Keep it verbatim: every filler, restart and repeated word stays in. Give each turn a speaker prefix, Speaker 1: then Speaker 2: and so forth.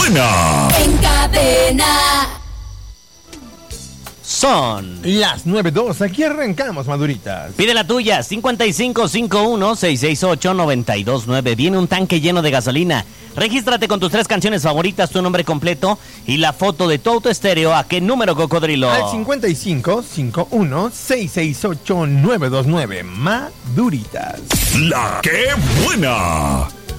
Speaker 1: buena!
Speaker 2: En Cadena.
Speaker 3: Son
Speaker 4: las nueve dos, aquí arrancamos, Maduritas.
Speaker 3: Pide la tuya, cincuenta y cinco cincuenta y uno, seiscientos sesenta y ocho, noventa y dos nueve. Viene un tanque lleno de gasolina. Regístrate con tus tres canciones favoritas, tu nombre completo y la foto de tu autoestéreo. ¿A qué número, cocodrilo?
Speaker 4: Al cincuenta y cinco cincuenta y uno, seiscientos sesenta y ocho, novecientos veintinueve. Maduritas.
Speaker 1: ¡La que buena!